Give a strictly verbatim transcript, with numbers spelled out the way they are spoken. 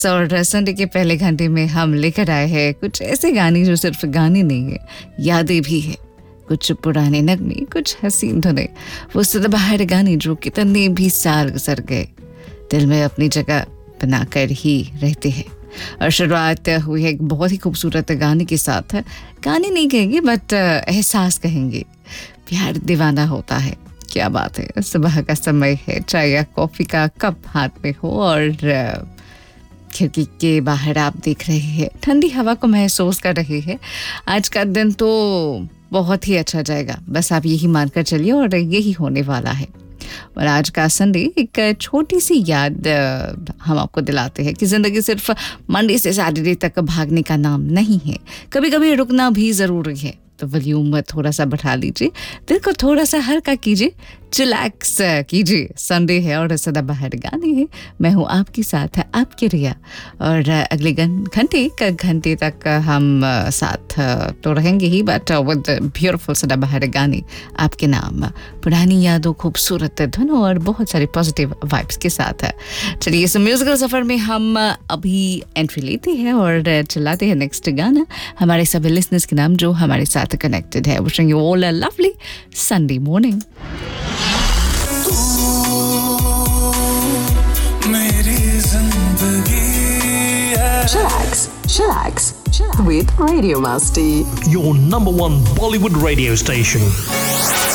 और संडे के पहले घंटे में हम लेकर आए हैं कुछ ऐसे गाने जो सिर्फ गाने नहीं है, यादें भी है, कुछ पुराने नगमे, कुछ हसीन धुने, वो सदाबहार गाने जो कितने भी साल गुजर गए दिल में अपनी जगह बनाकर ही रहते हैं। और शुरुआत हुई है एक बहुत ही खूबसूरत गाने के साथ। गाने नहीं कहेंगे बट एहसास कहेंगे। प्यार दीवाना होता है, क्या बात है। सुबह का समय है, चाय या कॉफ़ी का कप हाथ में हो और खिड़की के बाहर आप देख रहे हैं, ठंडी हवा को महसूस कर रहे हैं। आज का दिन तो बहुत ही अच्छा जाएगा, बस आप यही मानकर चलिए और यही होने वाला है। और आज का संडे एक छोटी सी याद हम आपको दिलाते हैं कि ज़िंदगी सिर्फ मंडे से सैटरडे तक भागने का नाम नहीं है, कभी कभी रुकना भी ज़रूरी है। तो वॉल्यूम थोड़ा सा बढ़ा लीजिए, दिल को थोड़ा सा हल्का कीजिए, चिलैक्स कीजिए। संडे है और सदाबहार गाने हैं। मैं हूँ आपके साथ, आपके रिया, और अगले घंटे का घंटे तक हम साथ तो रहेंगे ही, बट विद ब्यूटीफुल सदाबहार गाने आपके नाम, पुरानी यादों, खूबसूरत धुनों और बहुत सारे पॉजिटिव वाइब्स के साथ। चलिए इस म्यूजिकल सफ़र में हम अभी एंट्री लेते हैं और चलाते हैं नेक्स्ट गाना हमारे सभी लिसनर्स के नाम जो हमारे साथ कनेक्टेड है। Wishing you all a lovely Sunday morning. Chillax, chillax, with Radio Masti. Your number one Bollywood radio station.